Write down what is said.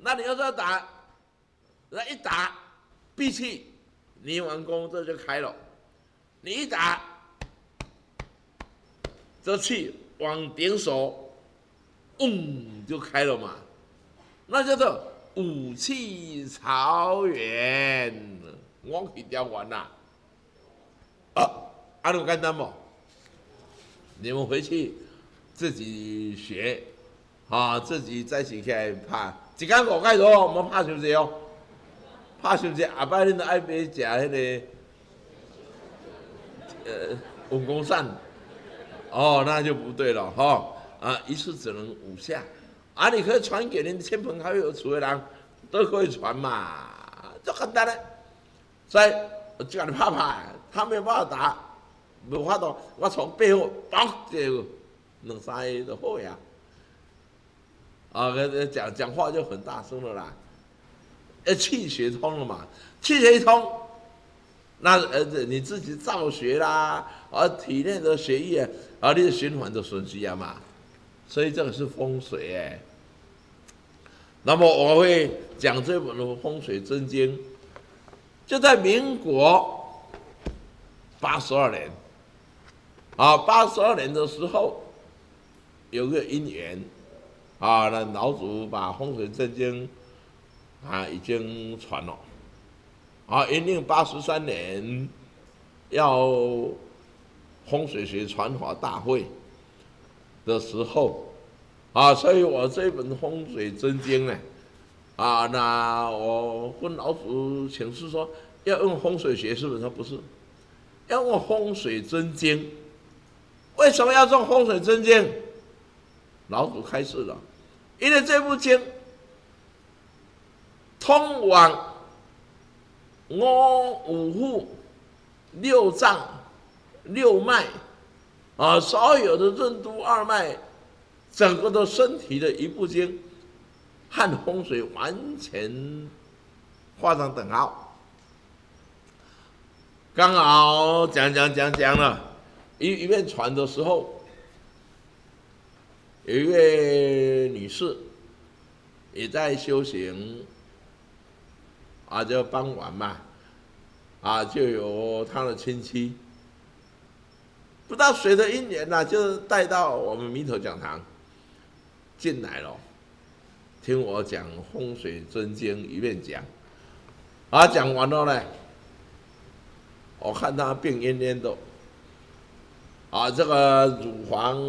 那你要是要打，那一打闭气，你完工这就开了。你一打，这气往顶手，就开了嘛。那叫做武气朝元，我去调完啦。那么简单不？你们回去自己学，自己再起来拍。一天5摆多，莫拍伤济哦。拍伤济，下摆恁就爱买食迄个文公扇，那就不对了一次只能5下，你可以传给您亲朋好友、厝的人，都可以传嘛，就简单嘞。所以就给你拍拍，他没有办法打，没法度，我从背后嘣就2、3下就好呀。讲话就很大声了啦，气血通了嘛，气血一通，那你自己造血啦，体内的血液你的循环就顺序啊嘛，所以这个是风水那么我会讲这本《风水真经》，就在民国82年，82年的时候有个因缘。那老祖把《风水真经》已经传了，因应83年要风水学传法大会的时候，所以我这本《风水真经》呢，那我问老祖请示说要用风水学，是不是？他不是，要用《风水真经》。为什么要用《风水真经》？老祖开示了，因为这部经通往5腑、6脏、6脉所有的任督二脉，整个的身体的一部经，和风水完全画上等号。刚好讲了，一面传的时候。有一位女士也在修行，就傍晚嘛，就有她的亲戚，不知道谁的因缘就带到我们弥陀讲堂进来了，听我讲风水真经一面讲，讲完了呢，我看她病恹恹的，这个乳房。